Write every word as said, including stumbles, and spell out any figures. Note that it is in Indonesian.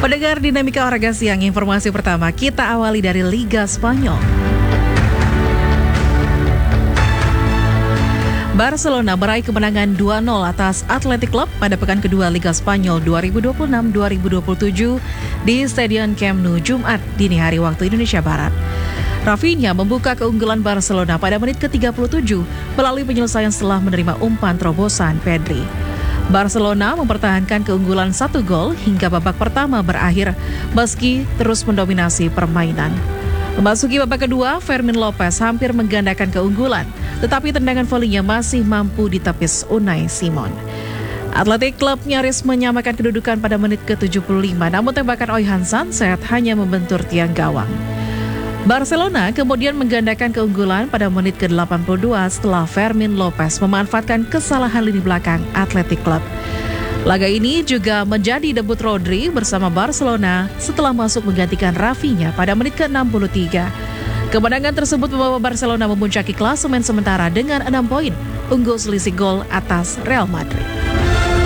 Pendengar Dinamika Olahraga Siang, informasi pertama kita awali dari Liga Spanyol. Barcelona meraih kemenangan dua nol atas Athletic Club pada pekan kedua Liga Spanyol dua ribu dua puluh enam dua ribu dua puluh tujuh di Stadion Camp Nou Jumat dini hari waktu Indonesia Barat. Rafinha membuka keunggulan Barcelona pada menit ke tiga puluh tujuh melalui penyelesaian setelah menerima umpan terobosan Pedri. Barcelona mempertahankan keunggulan satu gol hingga babak pertama berakhir meski terus mendominasi permainan. Memasuki babak kedua, Fermin Lopez hampir menggandakan keunggulan, tetapi tendangan volinya masih mampu ditepis Unai Simon. Athletic Club nyaris menyamakan kedudukan pada menit ke tujuh puluh lima, namun tembakan Oihan Sanset hanya membentur tiang gawang. Barcelona kemudian menggandakan keunggulan pada menit ke delapan puluh dua setelah Fermin Lopez memanfaatkan kesalahan lini belakang Athletic Club. Laga ini juga menjadi debut Rodri bersama Barcelona setelah masuk menggantikan Rafinha pada menit ke enam puluh tiga. Kemenangan tersebut membawa Barcelona memuncaki klasemen sementara dengan enam poin, unggul selisih gol atas Real Madrid.